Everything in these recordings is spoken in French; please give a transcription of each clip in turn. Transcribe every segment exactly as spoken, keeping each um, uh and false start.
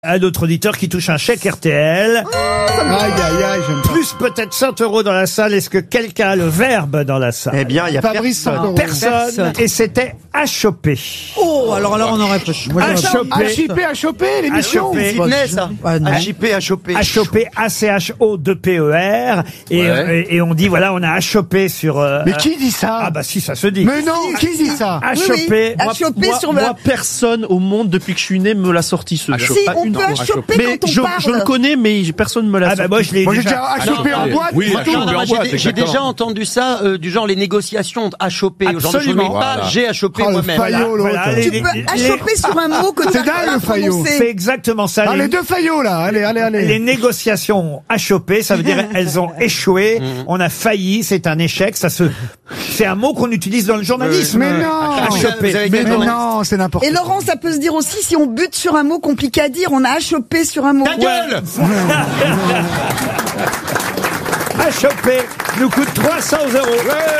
Un autre auditeur qui touche un chèque R T L. Aïe, aïe, aïe, j'aime pas. Plus peut-être cent euros dans la salle. Est-ce que quelqu'un a le verbe dans la salle? Eh bien, il y a Fabrice personne. Personne. Personne. Et c'était achoper. Oh, alors là, on aurait pas. Moi, j'aurais- Achoper. H I P à choper l'émission. Achoper. Fitness, ça. Ah, non. H I P, achoper. Achoper, A C H O deux P E R. Et, Ouais. euh, et on dit, voilà, on a achopé sur... euh, Mais qui dit ça? Ah bah si, ça se dit. Mais non, qui dit ça? Achoper. À choper moi, sur moi, la... personne au monde depuis que je suis né me l'a sorti ce jeu. Si, Pas on une peut fois. achoper Mais quand on je, parle. je le connais, mais personne me l'a Ah sorti. bah moi je l'ai Moi j'ai déjà... déjà à choper en boîte. Oui, c'est à tout. choper en Moi, boîte, j'ai, j'ai exactement. déjà entendu ça, euh, du genre les négociations à choper. Genre de choses, Absolument. mais pas Voilà. j'ai à choper Oh, le moi-même. faillot, l'autre. Voilà, les- Tu les- peux les- achoper sur un mot que tu C'est dingue, le faillot. C'est exactement ça. Ah, les- les deux faillots là, allez, allez, allez. Les négociations achoppées, ça veut dire elles ont échoué, on a failli, c'est un échec, ça se, c'est un mot qu'on utilise dans le journalisme. Mais non. Achoppé. Vous avez Mais quel nom non, c'est n'importe Et quoi. Laurent, ça peut se dire aussi si on bute sur un mot compliqué à dire, on a achoppé sur un mot. Ta gueule Achoppé nous coûte trois cents euros.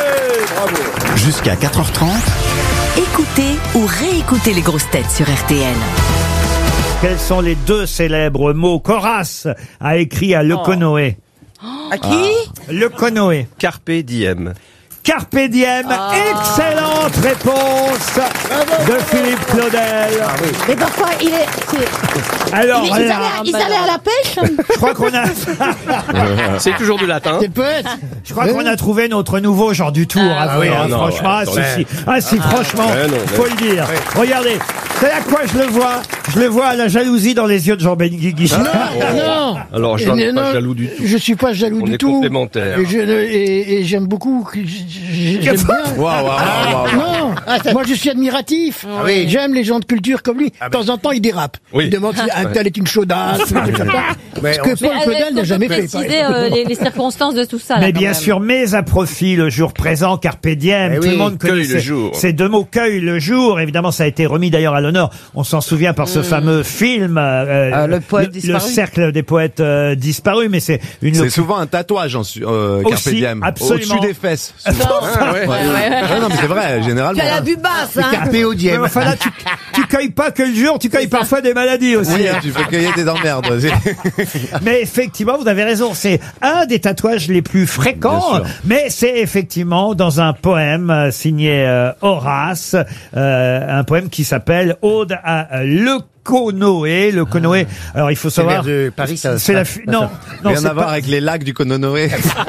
Jusqu'à quatre heures trente, Écoutez ou réécoutez les grosses têtes sur R T L. Quels sont les deux célèbres mots qu'Horace a écrit à Leuconoé? À qui? Leuconoé. Carpe diem. Carpe diem. Excellente réponse de Philippe Claudel. Mais parfois, il est. c'est- Alors ils, ils là, allaient, ils allaient à la pêche. je crois qu'on a, C'est toujours du latin. poète. je crois qu'on a trouvé notre nouveau genre du tour. Ah, avouez, oui, hein, non, franchement, ouais, ah, si, attendez. si. Ah, si, franchement, Ouais, non, faut le dire. Regardez, c'est à quoi je le vois. Je le vois à la jalousie dans les yeux de Jean Benguigui. Non. Alors, je suis pas jaloux du tout. Je suis pas jaloux On du est tout. complémentaires. Et je- et- et j'aime beaucoup. que j- j- J'aime bien. Waouh, waouh, waouh. Non, moi je suis admiratif. oui. J'aime les gens de culture comme lui. De temps en temps, il dérape. Oui. Il demande si un tel est une chaudasse. ou des trucs comme ça. Ce que Paul Claudel n'a jamais fait. par préciser exemple. euh, les, les circonstances de tout ça. là, Mais quand bien même. sûr, mais à profit le jour présent, carpe diem. Tout le monde connaît cueille le ces, jour. ces deux mots, cueille le jour. Évidemment, ça a été remis d'ailleurs à l'honneur. On s'en souvient par ce fameux film, euh, Ah, le poète le, disparu. cercle des poètes euh, disparus. Mais c'est une C'est souvent un tatouage en su- euh, Aussi, Carpe diem. absolument. Au-dessus des fesses. souvent. Ah, ouais. Ouais, ouais, non, mais c'est vrai, généralement. Tu as la vue basse, hein? Carpe Ouais, diem. mais enfin là, tu, tu cueilles pas que le jour, tu cueilles parfois des maladies aussi. Oui, tu peux cueillir tes emmerdes. Mais effectivement, vous avez raison, c'est un des tatouages les plus fréquents, Bien sûr. mais c'est effectivement dans un poème euh, signé euh, Horace, euh, un poème qui s'appelle Ode à Leuconoé. Leuconoé, alors il faut savoir... Paris, ça. C'est la fi- non, non, Rien c'est à voir pas- avec les lacs du Cononoé.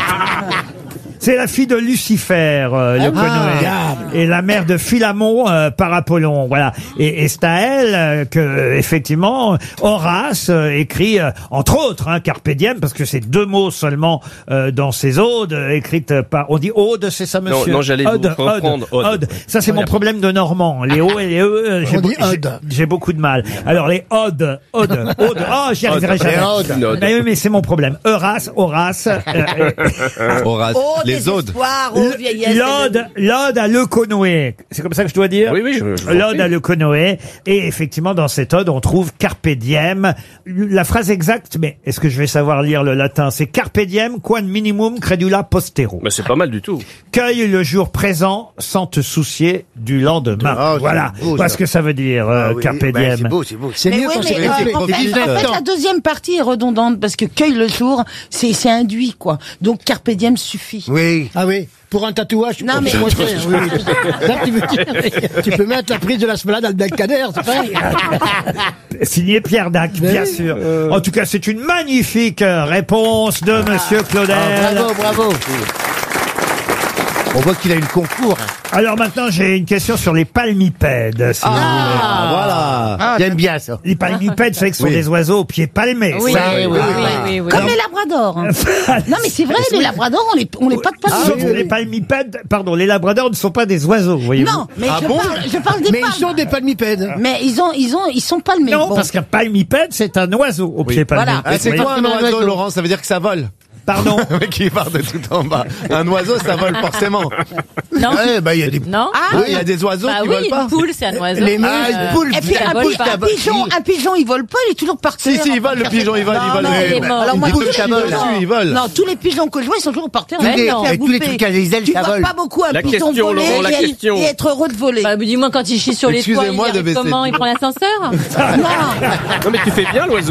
c'est la fille de Lucifer, euh, Leuconoé, et la mère de Philamon euh, par Apollon. Voilà. Et, et c'est à elle euh, que effectivement Horace euh, écrit euh, entre autres hein, Carpe diem, parce que c'est deux mots seulement euh, dans ses odes euh, écrites par. On dit ode, c'est ça, monsieur? Non, non, j'allais vous Ode, reprendre ode, ode. ode. Ça c'est mon problème de normand. Les O et les E, euh, j'ai On dit beau- j'ai- ode. j'ai beaucoup de mal. Alors les odes, ode, ode. Oh, j'y arriverai Ode. jamais. Une ode. Mais oui, mais c'est mon problème. Horace, Horace. euh, euh, Horace. Oh, Les odes. désespoir, oh, vieillesse. L'ode, l'ode à Leuconoé. C'est comme ça que je dois dire? Oui, oui, je, je vous en L'ode prie. à Leuconoé. Et effectivement, dans cette ode, on trouve carpe diem. La phrase exacte, mais est-ce que je vais savoir lire le latin? C'est carpe diem, quam minimum credula postero. Bah, c'est pas mal du tout. Cueille le jour présent sans te soucier du lendemain. Ah, c'est voilà. beau, Voilà ça. ce que ça veut dire, euh, carpe diem. C'est beau, c'est beau. C'est Mais mieux oui, quand c'est mais, réfléchi. euh, en, fait, en fait, la deuxième partie est redondante parce que cueille le jour, c'est c'est induit quoi. Donc carpe diem suffit. Oui. Ah oui, pour un tatouage, tu Non, peux mais- moins cher, oui, oui. Là, tu, veux dire, tu peux mettre la prise de la splade à Dalcader, c'est pareil. Signé Pierre Dac, Mais bien oui. sûr. En tout cas, c'est une magnifique euh, réponse de Monsieur Claudel. Bravo, bravo. On voit qu'il a eu le concours. Alors maintenant, j'ai une question sur les palmipèdes. Si vous voulez. Ah, voilà. J'aime bien ça. Les palmipèdes, c'est que ce sont Oui. des oiseaux aux pieds palmés. Oui, Ça, oui, oui, oui, oui, oui. Comme les labradors. hein. Non mais c'est vrai, les labradors, on les on les patte pas Sauf dessus. que les palmipèdes, pardon, les labradors ne sont pas des oiseaux, voyez-vous. Non, mais Ah je, bon parle, je parle des Mais palmes. ils sont des palmipèdes. Mais ils ont ils ont ils sont palmés. Non, Bon. parce qu'un palmipède, c'est un oiseau aux pieds palmés. Voilà. Ah, c'est Vous quoi un Exactement, oiseau, oiseau. Laurent? Ça veut dire que ça vole. Pardon. Le mec qui part de tout en bas. Un oiseau, ça vole forcément. Non. Ouais, bah, il y a des... Non. Ah, il y a des oiseaux Bah qui oui, volent pas. une poule, c'est un oiseau. Les moules, Euh, une poule, Et puis ça un, vole pi- pas. un pigeon, un pigeon, il vole pas, il est toujours par terre. Si, si, il vole, le pigeon, il vole, il vole. non, Mais- il est mort. Alors moi, Il tous te les chie pigeons, dessus, il vole. non, tous les pigeons que je vois, ils sont toujours par terre. Mais Ils non. sont à Et tous les bouffer. trucs à des ailes, Tu ça vois vole. pas beaucoup un La pigeon question, voler Laurent, la et- question. et être heureux de voler. Bah, dis-moi, quand il chie sur les toits, il Excusez-moi de arrive baisser. comment? Il prend l'ascenseur? Non. Non, mais tu fais bien l'oiseau.